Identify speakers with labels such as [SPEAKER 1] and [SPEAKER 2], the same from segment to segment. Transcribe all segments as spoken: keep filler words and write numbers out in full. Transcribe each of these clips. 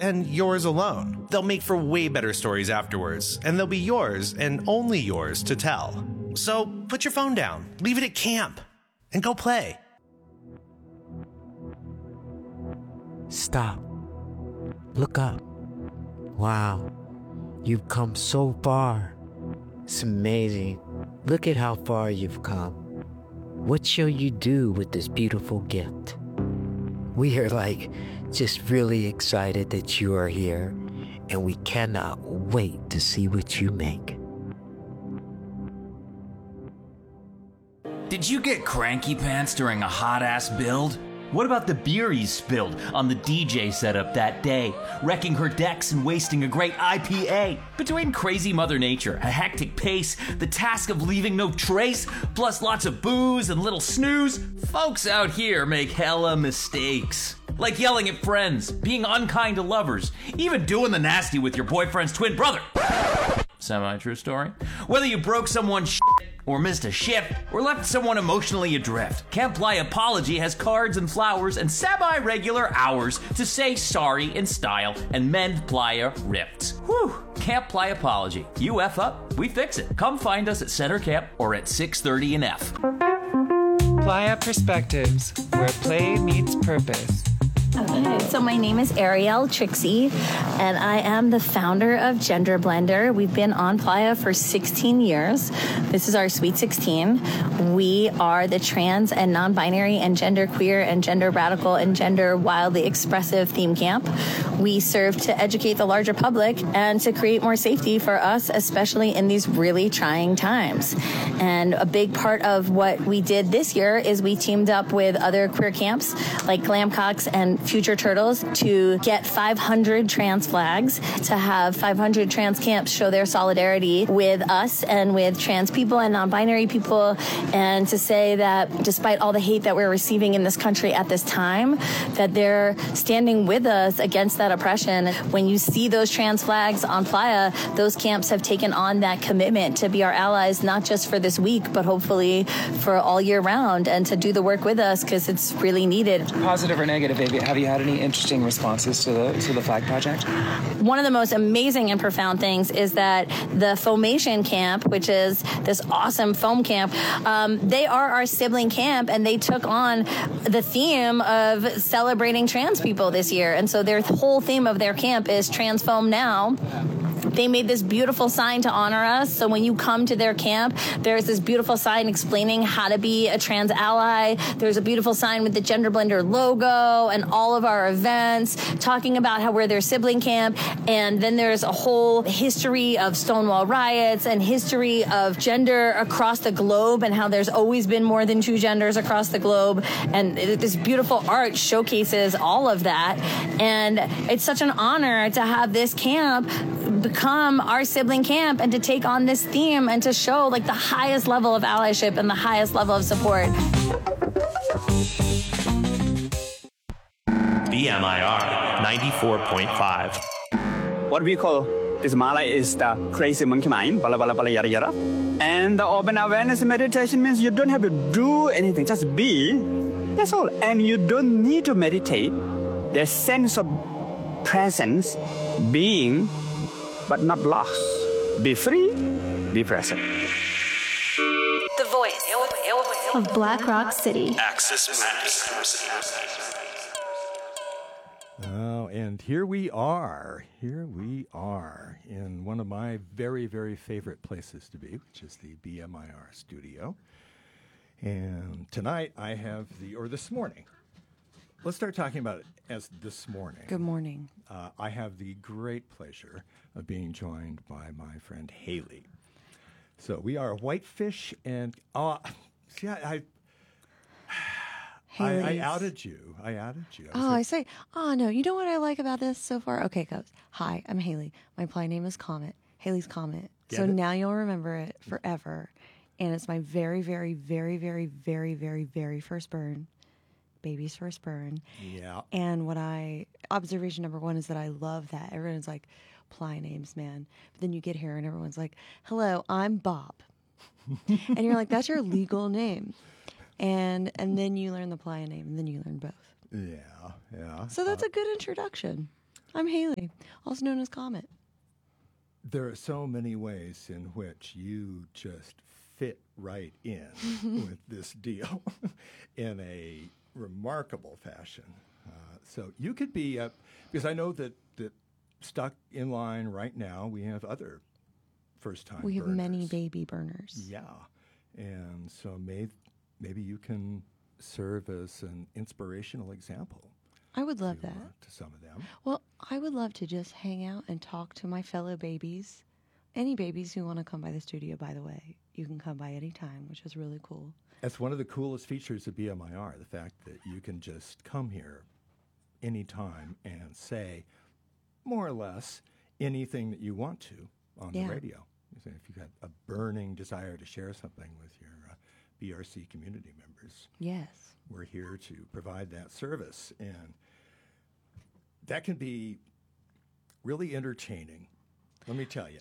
[SPEAKER 1] and yours alone. They'll make for way better stories afterwards, and they'll be yours and only yours to tell. So put your phone down, leave it at camp, and go play.
[SPEAKER 2] Stop. Look up. Wow. You've come so far. It's amazing. Look at how far you've come. What shall you do with this beautiful gift? We are like just really excited that you are here, and we cannot wait to see what you make.
[SPEAKER 3] Did you get cranky pants during a hot-ass build? What about the beer you spilled on the D J setup that day, wrecking her decks and wasting a great I P A? Between crazy Mother Nature, a hectic pace, the task of leaving no trace, plus lots of booze and little snooze, folks out here make hella mistakes. Like yelling at friends, being unkind to lovers, even doing the nasty with your boyfriend's twin brother. Semi-true story. Whether you broke someone's shit, or missed a shift, or left someone emotionally adrift, Camp Playa Apology has cards and flowers and semi-regular hours to say sorry in style and mend playa rifts. Whew! Camp Playa Apology. You F up, we fix it. Come find us at Center Camp or at six thirty and F.
[SPEAKER 4] Playa Perspectives, where play meets purpose.
[SPEAKER 5] Okay, so my name is Ariel Trixie, and I am the founder of Gender Blender. We've been on Playa for sixteen years. This is our Sweet sixteen. We are the trans and non-binary and gender queer and gender radical and gender wildly expressive theme camp. We serve to educate the larger public and to create more safety for us, especially in these really trying times. And a big part of what we did this year is we teamed up with other queer camps like Glamcocks and Future Turtles to get five hundred trans flags, to have five hundred trans camps show their solidarity with us and with trans people and non-binary people, and to say that despite all the hate that we're receiving in this country at this time, that they're standing with us against that oppression. When you see those trans flags on Playa, those camps have taken on that commitment to be our allies, not just for this week, but hopefully for all year round, and to do the work with us because it's really needed.
[SPEAKER 4] Positive or negative, baby? Have you had any interesting responses to the to the flag project?
[SPEAKER 5] One of the most amazing and profound things is that the Foamation Camp, which is this awesome foam camp, um, they are our sibling camp, and they took on the theme of celebrating trans people this year. And so their whole theme of their camp is Trans Foam Now. They made this beautiful sign to honor us. So when you come to their camp, there's this beautiful sign explaining how to be a trans ally. There's a beautiful sign with the Gender Blender logo and all of our events, talking about how we're their sibling camp. And then there's a whole history of Stonewall riots and history of gender across the globe, and how there's always been more than two genders across the globe. And this beautiful art showcases all of that. And it's such an honor to have this camp become our sibling camp and to take on this theme and to show like the highest level of allyship and the highest level of support.
[SPEAKER 1] B M I R ninety-four point five.
[SPEAKER 6] What we call this Mala is the crazy monkey mind, bala bala bala yada yada. And the open awareness meditation means you don't have to do anything, just be. That's all. And you don't need to meditate. There's sense of presence, being, but not lost. Be free, be present.
[SPEAKER 7] The voice of Black Rock City.
[SPEAKER 1] Access Matters.
[SPEAKER 8] Oh, and here we are. Here we are in one of my very, very favorite places to be, which is the B M I R studio. And tonight I have the, or this morning, let's start talking about it as this morning.
[SPEAKER 9] Good morning.
[SPEAKER 8] Uh, I have the great pleasure of being joined by my friend Haley. So we are Whitefish and, uh, see, I, I I, I outed you. I outed you. I
[SPEAKER 9] oh, like, I say, oh, no. You know what I like about this so far? Okay, goes. Hi, I'm Haley. My play name is Comet. Haley's Comet. So it? Now you'll remember it forever. And it's my very, very, very, very, very, very, very first burn. Baby's first burn.
[SPEAKER 8] Yeah.
[SPEAKER 9] And what I, observation number one is that I love that. Everyone's like, play names, man. But then you get here and everyone's like, hello, I'm Bob. And you're like, that's your legal name. And and then you learn the playa name, and then you learn both.
[SPEAKER 8] Yeah, yeah.
[SPEAKER 9] So that's uh, a good introduction. I'm Haley, also known as Comet.
[SPEAKER 8] There are so many ways in which you just fit right in with this deal in a remarkable fashion. Uh, so you could be, uh, because I know that, that stuck in line right now, we have other first-time
[SPEAKER 9] We have
[SPEAKER 8] burners.
[SPEAKER 9] many baby burners.
[SPEAKER 8] Yeah. And so may, maybe you can serve as an inspirational example.
[SPEAKER 9] I would love
[SPEAKER 8] to,
[SPEAKER 9] that.
[SPEAKER 8] Uh, to some of them.
[SPEAKER 9] Well, I would love to just hang out and talk to my fellow babies. Any babies who want to come by the studio, by the way, you can come by any time, which is really cool.
[SPEAKER 8] That's one of the coolest features of B M I R, the fact that you can just come here anytime and say more or less anything that you want to on
[SPEAKER 9] Yeah.
[SPEAKER 8] the radio. If you've got a burning desire to share something with your uh, B R C community members,
[SPEAKER 9] Yes.
[SPEAKER 8] we're here to provide that service. And that can be really entertaining, let me tell you.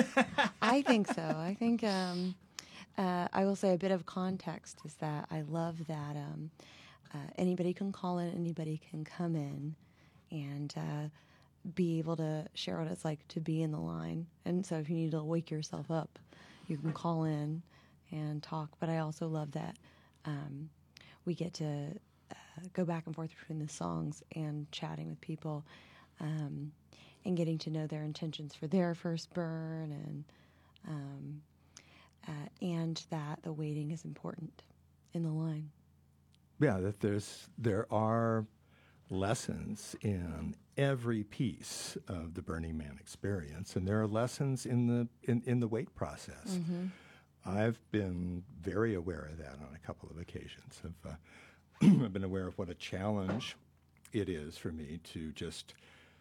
[SPEAKER 9] I think so. I think um, uh, I will say a bit of context is that I love that um, uh, anybody can call in, anybody can come in and uh, be able to share what it's like to be in the line. And so if you need to wake yourself up, you can call in and talk. But I also love that um, we get to uh, go back and forth between the songs and chatting with people. Um, and getting to know their intentions for their first burn, and um, uh, and that the waiting is important in the line.
[SPEAKER 8] Yeah, that there's there are lessons in every piece of the Burning Man experience, and there are lessons in the in, in the wait process.
[SPEAKER 9] Mm-hmm.
[SPEAKER 8] I've been very aware of that on a couple of occasions. I've, uh, I've been aware of what a challenge it is for me to just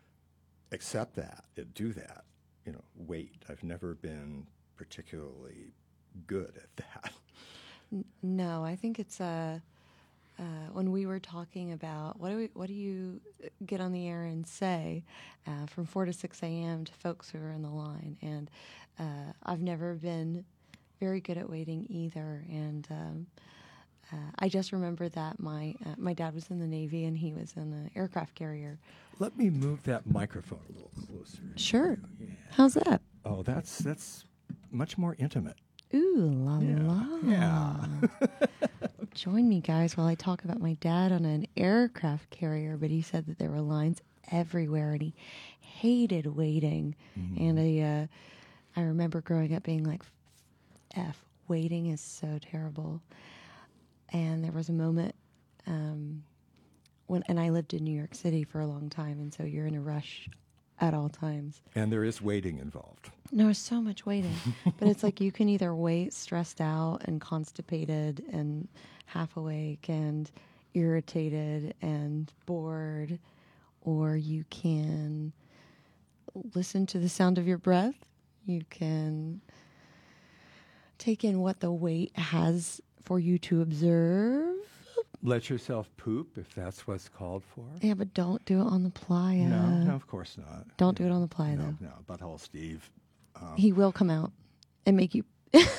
[SPEAKER 8] accept that, do that, you know, wait. I've never been particularly good at that.
[SPEAKER 9] N- no, I think it's uh, uh, when we were talking about what do we, what do you get on the air and say uh, from four to six a.m. to folks who are in the line, and uh, I've never been very good at waiting either, and um, uh, I just remember that my uh, my dad was in the Navy and he was in an aircraft carrier.
[SPEAKER 8] Let me move that microphone a little closer.
[SPEAKER 9] Sure.
[SPEAKER 8] Yeah.
[SPEAKER 9] How's that?
[SPEAKER 8] Oh, that's that's much more intimate.
[SPEAKER 9] Ooh la
[SPEAKER 8] Yeah.
[SPEAKER 9] la.
[SPEAKER 8] Yeah.
[SPEAKER 9] Join me, guys, while I talk about my dad on an aircraft carrier, but he said that there were lines everywhere and he hated waiting.
[SPEAKER 8] Mm-hmm.
[SPEAKER 9] And I, uh, I remember growing up being like, F, waiting is so terrible. And there was a moment um, when, and I lived in New York City for a long time, and so you're in a rush at all times.
[SPEAKER 8] And there is waiting involved.
[SPEAKER 9] There was so much waiting. But it's like you can either wait stressed out and constipated and half awake and irritated and bored, or you can listen to the sound of your breath. You can take in what the wait has for you to observe.
[SPEAKER 8] Let yourself poop if that's what's called for.
[SPEAKER 9] Yeah, but don't do it on the playa.
[SPEAKER 8] No, no, of course not.
[SPEAKER 9] Don't do it on the playa,
[SPEAKER 8] no,
[SPEAKER 9] though.
[SPEAKER 8] No, Butthole Steve. Um,
[SPEAKER 9] He will come out and make you...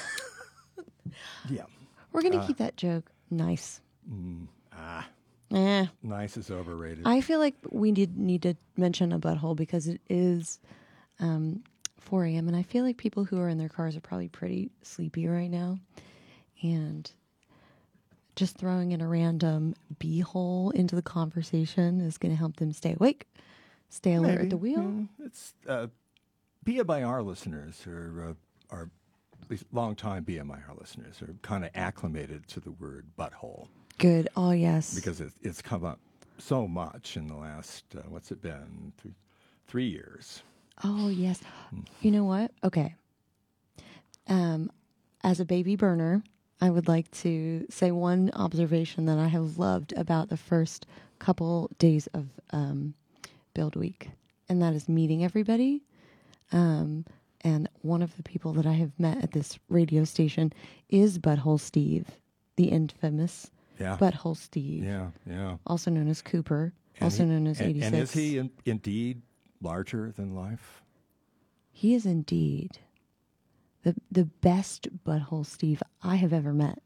[SPEAKER 8] yeah.
[SPEAKER 9] We're going to
[SPEAKER 8] Uh,
[SPEAKER 9] keep that joke nice.
[SPEAKER 8] Mm, ah,
[SPEAKER 9] Eh.
[SPEAKER 8] nice is overrated.
[SPEAKER 9] I feel like we need, need to mention a butthole because it is um, four a.m. and I feel like people who are in their cars are probably pretty sleepy right now. And just throwing in a random beehole into the conversation is going to help them stay awake, stay alert
[SPEAKER 8] Maybe.
[SPEAKER 9] at the wheel.
[SPEAKER 8] Mm, it's uh, B M I R listeners are, uh, are at least long-time B M I R listeners are kind of acclimated to the word butthole.
[SPEAKER 9] Good. Oh, yes.
[SPEAKER 8] Because it, it's come up so much in the last, uh, what's it been, three, three years.
[SPEAKER 9] Oh, yes. You know what? Okay. Um, as a baby burner, I would like to say one observation that I have loved about the first couple days of um, Build Week, and that is meeting everybody. Um, and one of the people that I have met at this radio station is Butthole Steve, the infamous
[SPEAKER 8] Yeah.
[SPEAKER 9] Butthole Steve.
[SPEAKER 8] Yeah, yeah.
[SPEAKER 9] Also known as Cooper,
[SPEAKER 8] And
[SPEAKER 9] also
[SPEAKER 8] he-
[SPEAKER 9] known as
[SPEAKER 8] and-
[SPEAKER 9] eighty-six.
[SPEAKER 8] And is he in, indeed larger than life?
[SPEAKER 9] He is indeed the the best Butthole Steve I have ever met.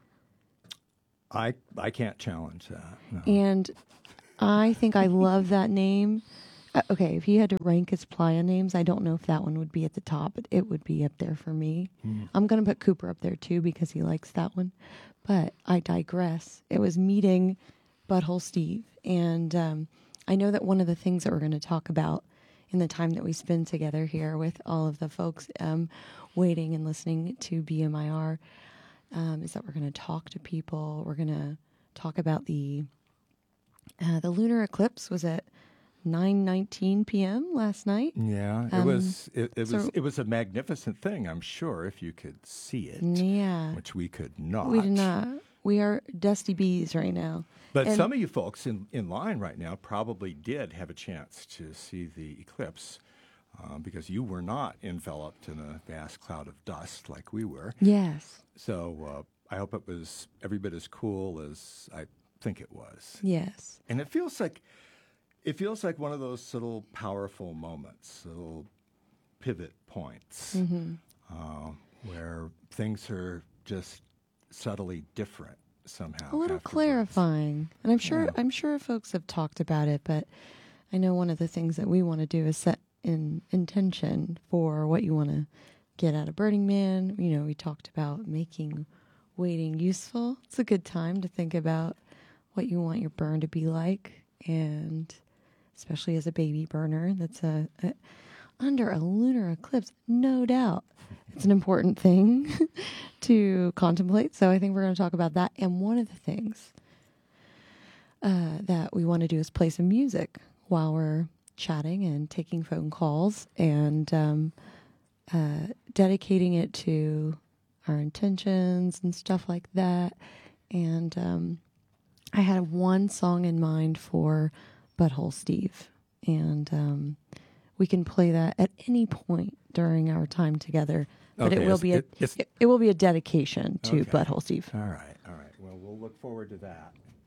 [SPEAKER 8] I I can't challenge that. No.
[SPEAKER 9] And I think I love that name Uh, okay, if you had to rank his playa names, I don't know if that one would be at the top, but it would be up there for me. Mm. I'm going to put Cooper up there too because he likes that one. But I digress. It was meeting Butthole Steve. And um, I know that one of the things that we're going to talk about in the time that we spend together here with all of the folks um, waiting and listening to B M I R um, is that we're going to talk to people. We're going to talk about the uh, the lunar eclipse was at nine nineteen p.m. last night.
[SPEAKER 8] Yeah, it um, was it, it so was it was a magnificent thing, I'm sure, if you could see it.
[SPEAKER 9] Yeah.
[SPEAKER 8] Which we could not.
[SPEAKER 9] We did not. We are dusty bees right now.
[SPEAKER 8] But
[SPEAKER 9] and
[SPEAKER 8] some of you folks in, in line right now probably did have a chance to see the eclipse um, because you were not enveloped in a vast cloud of dust like we were.
[SPEAKER 9] Yes.
[SPEAKER 8] So uh, I hope it was every bit as cool as I think it was.
[SPEAKER 9] Yes.
[SPEAKER 8] And it feels like It feels like one of those little powerful moments, little pivot points, mm-hmm. uh, where things are just subtly different somehow.
[SPEAKER 9] A little
[SPEAKER 8] afterwards.
[SPEAKER 9] Clarifying, and I'm sure
[SPEAKER 8] yeah.
[SPEAKER 9] I'm sure folks have talked about it, but I know one of the things that we want to do is set in intention for what you want to get out of Burning Man. You know, we talked about making waiting useful. It's a good time to think about what you want your burn to be like, and especially as a baby burner that's a, a under a lunar eclipse, no doubt. It's an important thing to contemplate. So I think we're going to talk about that. And one of the things uh, that we want to do is play some music while we're chatting and taking phone calls and um, uh, dedicating it to our intentions and stuff like that. And um, I had one song in mind for Butthole Steve, and um, we can play that at any point during our time together. But
[SPEAKER 8] okay,
[SPEAKER 9] it will be a
[SPEAKER 8] it,
[SPEAKER 9] it, it will be a dedication to
[SPEAKER 8] okay.
[SPEAKER 9] Butthole Steve.
[SPEAKER 8] All right, all right. Well, we'll look forward to that.